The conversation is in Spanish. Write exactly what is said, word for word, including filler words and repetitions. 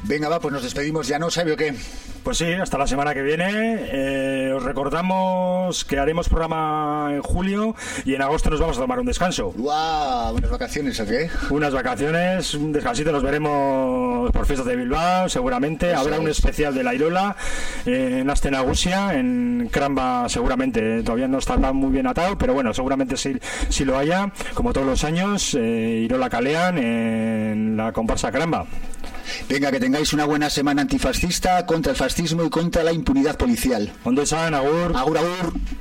Venga, va, pues nos despedimos ya, ¿no, Sabio, qué? Pues sí, hasta la semana que viene. Eh, os recordamos que haremos programa en julio y en agosto nos vamos a tomar un descanso. ¡Guau! Unas vacaciones, ¿o qué? Unas vacaciones, un descansito, nos veremos por fiestas de Bilbao, seguramente. Eso Habrá es. Un especial de la Irola eh, en Astenagusia, en Cramba, seguramente. Todavía no está muy bien atado, pero bueno, seguramente sí, sí lo haya. Como todos los años, eh, Irola Kalean en la comparsa Cramba. Venga, que tengáis una buena semana antifascista contra el fascismo y contra la impunidad policial. Ondo esan, agur. Agur, agur.